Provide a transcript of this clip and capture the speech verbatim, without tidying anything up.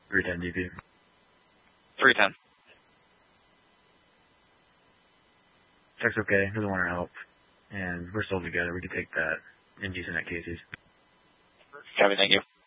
three ten D P. three ten. Tech's okay, doesn't want our help. And we're still together, we can take that in decent at Casey's. Copy, thank you.